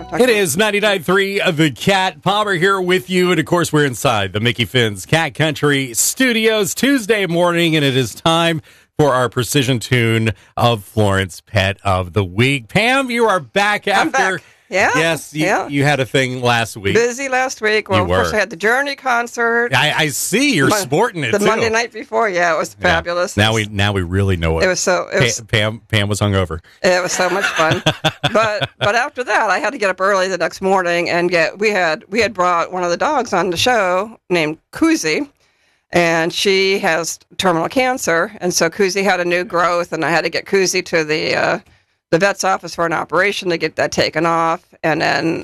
It is 99.3 The Cat. Palmer here with you. And, of course, we're inside the Mickey Finn's Cat Country Studios Tuesday morning, and it is time for our precision tune of Florence Pet of the Week. Pam, you are back after... I'm back. Yeah. Yes, you had a thing last week. Busy last week. Well, of course, I had the Journey concert. I see you're sporting it, the too. Monday night before, it was fabulous. Now we really know it. Pam was hungover. It was so much fun. but after that, I had to get up early the next morning and we had brought one of the dogs on the show named Koozie, and she has terminal cancer, and so Koozie had a new growth, and I had to get Koozie to the vet's office for an operation to get that taken off, and then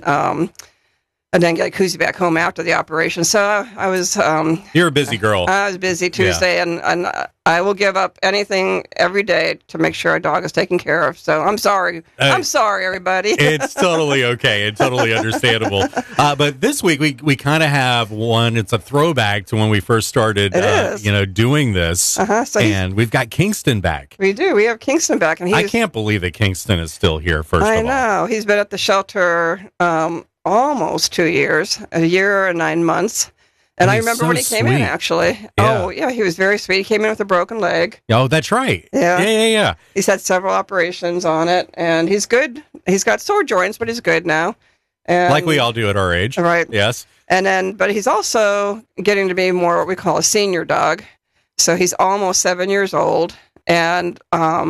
get Koozie back home after the operation. So I was... You're a busy girl. I was busy Tuesday, and I will give up anything every day to make sure a dog is taken care of. So I'm sorry. I'm sorry, everybody. It's totally okay. It's totally understandable. But this week, we kind of have one. It's a throwback to when we first started doing this. And we've got Kingston back. We do. We have Kingston back. And I can't believe that Kingston is still here, first of all. I know. He's been at the shelter almost 2 years, a year and 9 months. And I remember when he came in, actually. Yeah. Oh, yeah, he was very sweet. He came in with a broken leg. Oh, that's right. Yeah. He's had several operations on it, and he's good. He's got sore joints, but he's good now. And, like we all do at our age. Right. Yes. But he's also getting to be more what we call a senior dog. So he's almost 7 years old. And,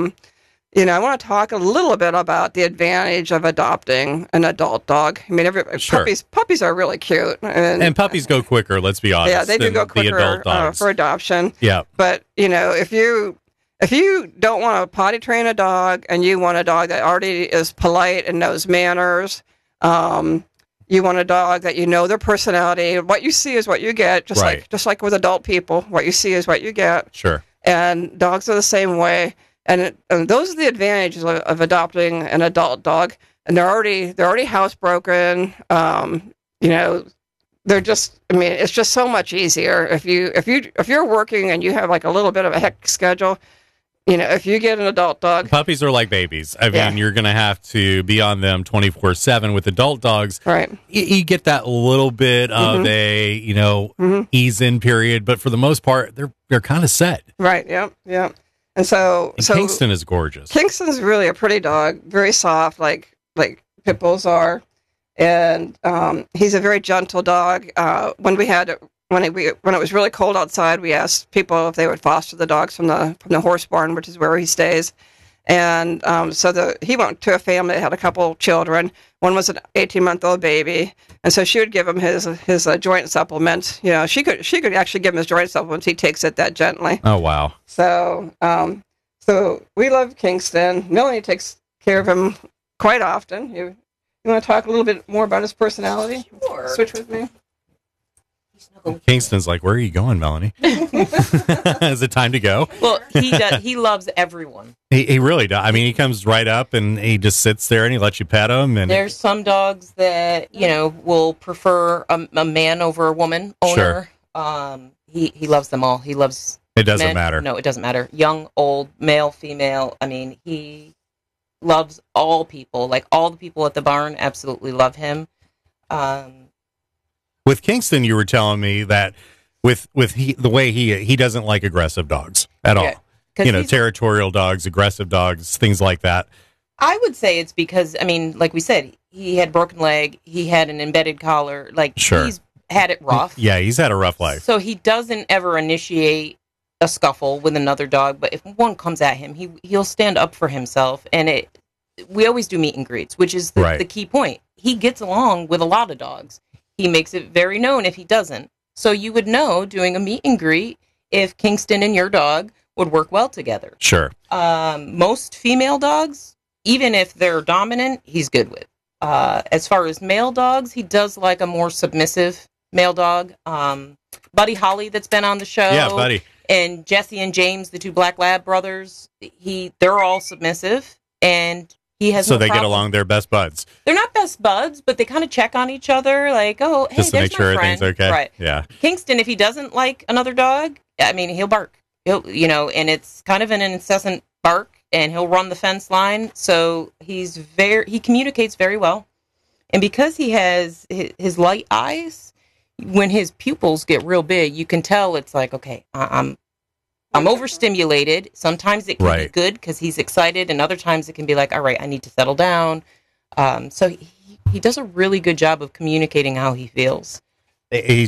I want to talk a little bit about the advantage of adopting an adult dog. I mean, puppies are really cute. And puppies go quicker, let's be honest. Yeah, they do go quicker adult dogs. For adoption. Yeah. But, if you don't want to potty train a dog and you want a dog that already is polite and knows manners, you want a dog that their personality. What you see is what you get, just like with adult people. What you see is what you get. Sure. And dogs are the same way. And those are the advantages of adopting an adult dog. And they're already housebroken. They're just. I mean, it's just so much easier if you're working and you have like a little bit of a hectic schedule. If you get an adult dog, puppies are like babies. I mean, you're going to have to be on them 24/7. With adult dogs, right? You get that little bit of a ease in period, but for the most part, they're kind of set. Right. Yeah. And so Kingston is gorgeous. Kingston's really a pretty dog, very soft, like pit bulls are, and he's a very gentle dog. When it was really cold outside, we asked people if they would foster the dogs from the horse barn, which is where he stays. And he went to a family that had a couple children. One was an 18-month-old baby, and so she would give him his joint supplement. She could actually give him his joint supplements. He takes it that gently. Oh wow! So we love Kingston. Melanie takes care of him quite often. You want to talk a little bit more about his personality? Sure. Switch with me. Kingston's like, where are you going, Melanie? Is it time to go? Well, he does. He loves everyone. He really does. I mean, he comes right up and he just sits there and he lets you pet him. And there's some dogs that will prefer a man over a woman owner. Sure. He loves them all. He loves. It doesn't matter. No, it doesn't matter. Young, old, male, female. I mean, he loves all people. Like all the people at the barn, absolutely love him. With Kingston, you were telling me that with the way he doesn't like aggressive dogs at all. Territorial dogs, aggressive dogs, things like that. I would say it's because, I mean, like we said, he had a broken leg, he had an embedded collar, he's had it rough. Yeah, he's had a rough life. So he doesn't ever initiate a scuffle with another dog, but if one comes at him, he'll stand up for himself, and we always do meet and greets, which is the key point. He gets along with a lot of dogs. He makes it very known if he doesn't. So you would know doing a meet and greet if Kingston and your dog would work well together. Sure. Most female dogs, even if they're dominant, he's good with. As far as male dogs, he does like a more submissive male dog. Buddy Holly, that's been on the show. Yeah, Buddy. And Jesse and James, the two Black Lab brothers, they're all submissive, and he has. So they get along. They're best buds. They're not best buds, but they kind of check on each other, like, oh, hey, just to make sure everything's okay. Right. Yeah. Kingston, if he doesn't like another dog, I mean, he'll bark. And it's kind of an incessant bark, and he'll run the fence line. So he communicates very well. And because he has his light eyes, when his pupils get real big, you can tell it's like, okay, I'm overstimulated. Sometimes it can be good because he's excited, and other times it can be like, all right, I need to settle down. So he does a really good job of communicating how he feels. He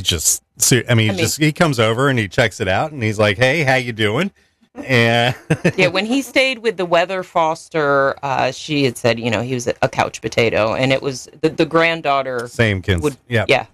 comes over and he checks it out, and he's like, hey, how you doing? And yeah, when he stayed with the weather foster, she had said, he was a couch potato, and it was the granddaughter. Same kids. Yeah.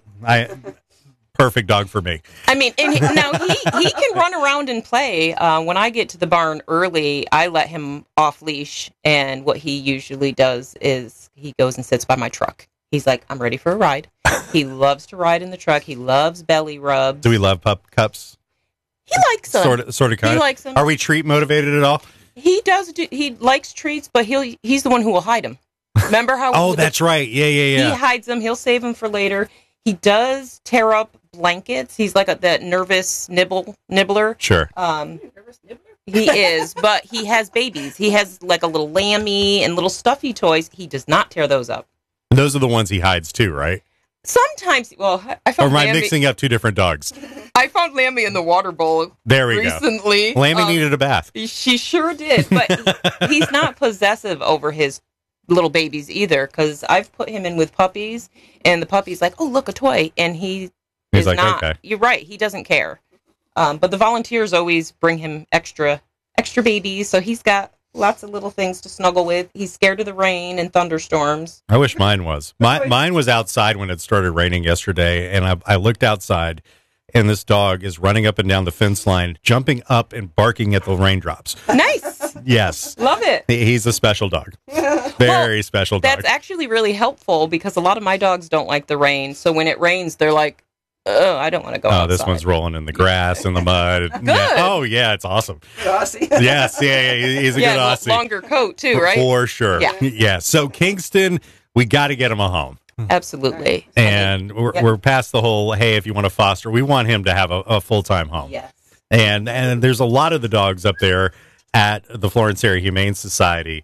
Perfect dog for me. I mean, now he can run around and play. When I get to the barn early, I let him off leash, and what he usually does is he goes and sits by my truck. He's like, I'm ready for a ride. He loves to ride in the truck. He loves belly rubs. Do we love pup cups? He likes them. Sort of, kind of. He likes them. Are we treat motivated at all? He does. He likes treats, but he's the one who will hide them. Remember how? Oh, that's right. Yeah. He hides them. He'll save them for later. He does tear up blankets. He's like that nervous nibbler. Sure. Nervous nibbler? He is, but he has babies. He has like a little lammy and little stuffy toys. He does not tear those up. Those are the ones he hides too, right? Sometimes. Well, I found. Or am I mixing up two different dogs? I found Lammy in the water bowl. There we recently. Go. Lammy needed a bath. She sure did, but he's not possessive over his little babies either, because I've put him in with puppies, and the puppy's like, oh, look, a toy, and he's like, not. Okay. You're right, he doesn't care. But the volunteers always bring him extra babies, so he's got lots of little things to snuggle with. He's scared of the rain and thunderstorms. I wish mine was. Mine was outside when it started raining yesterday, and I looked outside, and this dog is running up and down the fence line, jumping up and barking at the raindrops. Nice. Yes. Love it. He's a special dog. Very special dog. That's actually really helpful because a lot of my dogs don't like the rain. So when it rains, they're like, oh, I don't want to go outside. This one's rolling in the grass and the mud. Good. Yeah. Oh, yeah, it's awesome. Aussie. Yes, yeah, he's a good Aussie. Longer coat too, right? For sure. Yeah. So Kingston, we got to get him a home. Absolutely. And we're past the whole, hey, if you want to foster, we want him to have a full-time home. Yes. And there's a lot of the dogs up there at the Florence Area Humane Society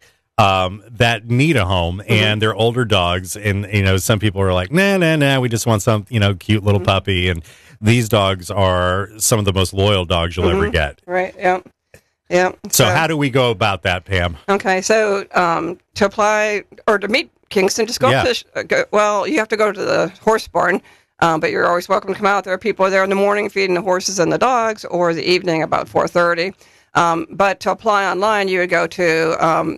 that need a home, and they're older dogs. And, some people are like, nah, we just want some, cute little puppy. And these dogs are some of the most loyal dogs you'll ever get. Right, yeah. So how do we go about that, Pam? Okay, so to apply or to meet Kingston, just go you have to go to the horse barn, but you're always welcome to come out. There are people there in the morning feeding the horses and the dogs, or the evening about 4:30. But to apply online, you would go to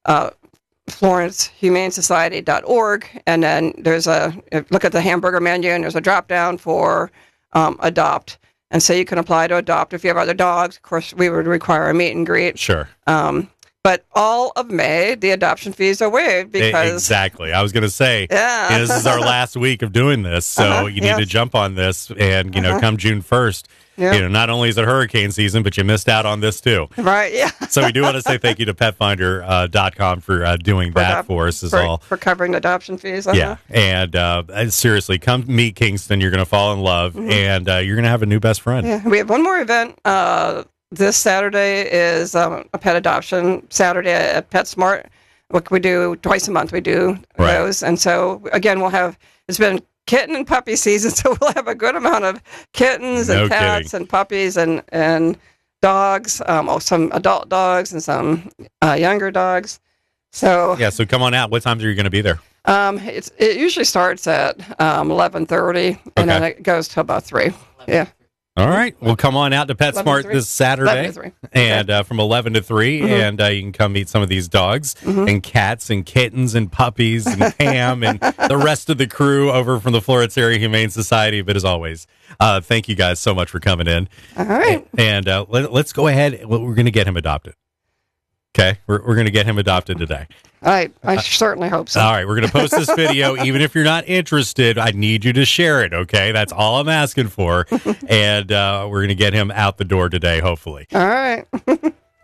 FlorenceHumaneSociety.org, and then look at the hamburger menu, and there's a drop down for adopt. And so you can apply to adopt if you have other dogs. Of course, we would require a meet and greet. Sure. But all of May, the adoption fees are waived because... Exactly. I was going to say, this is our last week of doing this, so you need to jump on this. And, come June 1st, not only is it hurricane season, but you missed out on this too. Right, yeah. So we do want to say thank you to PetFinder.com for doing that for us for covering adoption fees. Yeah, and seriously, come meet Kingston. You're going to fall in love, and you're going to have a new best friend. Yeah, we have one more event. This Saturday is a pet adoption Saturday at PetSmart. What we do twice a month, we do those. And so, again, it's been kitten and puppy season, so we'll have a good amount of kittens and cats and puppies and dogs, some adult dogs and some younger dogs. So so come on out. What times are you going to be there? It usually starts at 11:30, and then it goes to about 3. Yeah. All right. Well, come on out to PetSmart this Saturday and from 11 to 3, and you can come meet some of these dogs and cats and kittens and puppies and Pam and the rest of the crew over from the Florence Area Humane Society. But as always, thank you guys so much for coming in. All right. And let's go ahead. We're going to get him adopted. Okay, we're going to get him adopted today. I certainly hope so. All right, we're going to post this video. Even if you're not interested, I need you to share it, okay? That's all I'm asking for. And we're going to get him out the door today, hopefully. All right. Look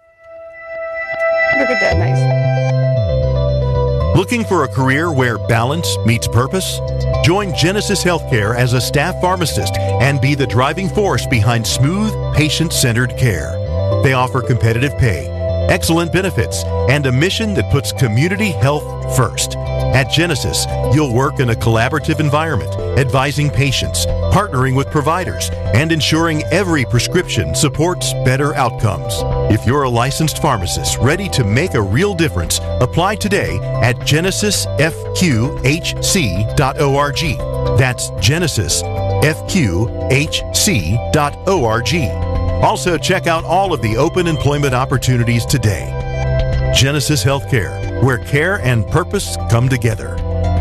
at that, nice. Looking for a career where balance meets purpose? Join Genesis Healthcare as a staff pharmacist and be the driving force behind smooth, patient-centered care. They offer competitive pay, excellent benefits, and a mission that puts community health first. At Genesis, you'll work in a collaborative environment, advising patients, partnering with providers, and ensuring every prescription supports better outcomes. If you're a licensed pharmacist ready to make a real difference, apply today at genesisfqhc.org. That's genesisfqhc.org. Also, check out all of the open employment opportunities today. Genesis Healthcare, where care and purpose come together.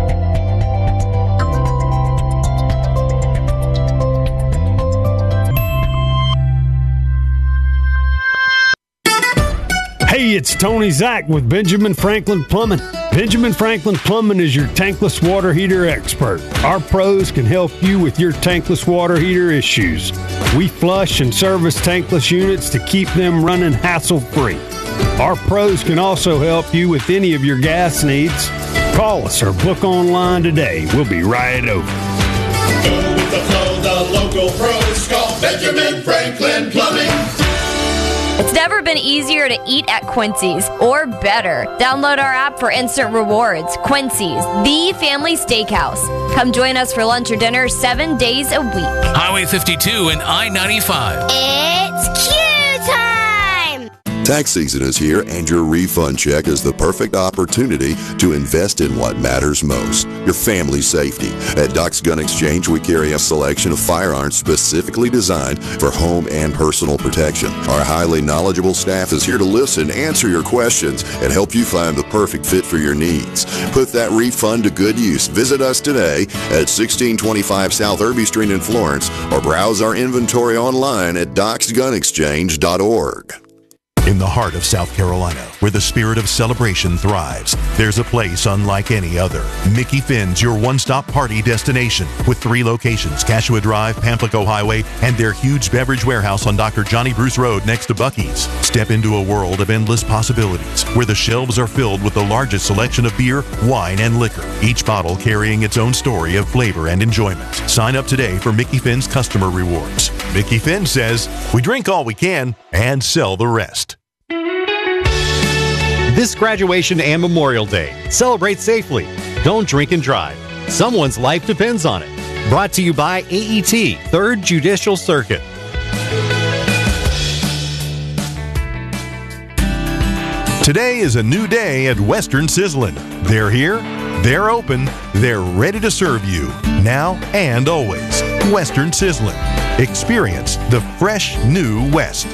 Hey, it's Tony Zach with Benjamin Franklin Plumbing. Benjamin Franklin Plumbing is your tankless water heater expert. Our pros can help you with your tankless water heater issues. We flush and service tankless units to keep them running hassle-free. Our pros can also help you with any of your gas needs. Call us or book online today. We'll be right over. Go with the flow, the local pros. Call Benjamin Franklin Plumbing. It's never been easier to eat at Quincy's, or better. Download our app for instant rewards. Quincy's, the family steakhouse. Come join us for lunch or dinner 7 days a week. Highway 52 and I-95. It's Q time! Tax season is here, and your refund check is the perfect opportunity to invest in what matters most, your family's safety. At Doc's Gun Exchange, we carry a selection of firearms specifically designed for home and personal protection. Our highly knowledgeable staff is here to listen, answer your questions, and help you find the perfect fit for your needs. Put that refund to good use. Visit us today at 1625 South Irby Street in Florence, or browse our inventory online at docsgunexchange.org. In the heart of South Carolina, where the spirit of celebration thrives, there's a place unlike any other. Mickey Finn's your one-stop party destination with 3 locations, Cashua Drive, Pamplico Highway, and their huge beverage warehouse on Dr. Johnny Bruce Road next to Buc-ee's. Step into a world of endless possibilities, where the shelves are filled with the largest selection of beer, wine, and liquor, each bottle carrying its own story of flavor and enjoyment. Sign up today for Mickey Finn's customer rewards. Mickey Finn says, we drink all we can and sell the rest. This graduation and Memorial Day, celebrate safely. Don't drink and drive. Someone's life depends on it. Brought to you by AET, 3rd Judicial Circuit. Today is a new day at Western Sizzlin'. They're here, they're open, they're ready to serve you, now and always. Western Sizzlin'. Experience the fresh new West.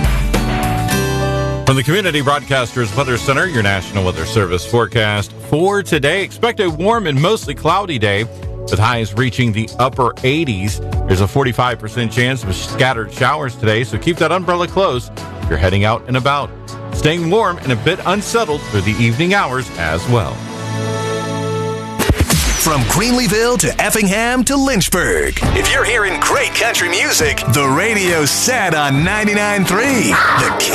From the Community Broadcasters Weather Center, your National Weather Service forecast for today. Expect a warm and mostly cloudy day with highs reaching the upper 80s. There's a 45% chance of scattered showers today, so keep that umbrella close if you're heading out and about. Staying warm and a bit unsettled through the evening hours as well. From Greenleeville to Effingham to Lynchburg. If you're hearing great country music, the radio's set on 99.3. The